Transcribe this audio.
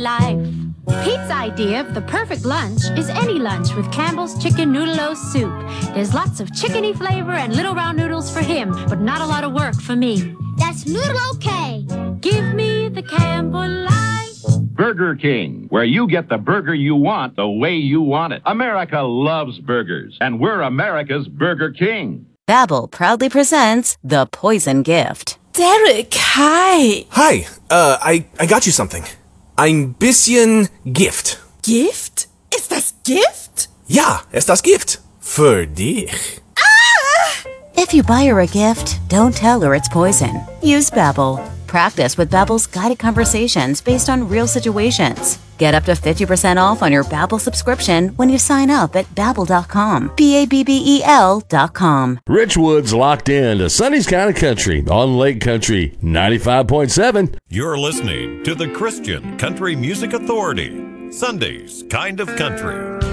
life. Pete's idea of the perfect lunch is any lunch with Campbell's Chicken Noodle-O Soup. There's lots of chickeny flavor and little round noodles for him, but not a lot of work for me. That's Noodle-O-K. Give me the Campbell Life. Burger King, where you get the burger you want the way you want it. America loves burgers, and we're America's Burger King. Babbel proudly presents The Poison Gift. Derek, hi. Hi, I got you something. Ein bisschen Gift. Gift? Ist das Gift? Ja, ist das Gift. Für dich. If you buy her a gift, don't tell her it's poison. Use Babbel. Practice with Babbel's guided conversations based on real situations. Get up to 50% off on your Babbel subscription when you sign up at Babbel.com. Babbel.com. Richwood's locked in to Sonny's Kind of Country on Lake Country 95.7. You're listening to the Christian Country Music Authority, Sunday's Kind of Country.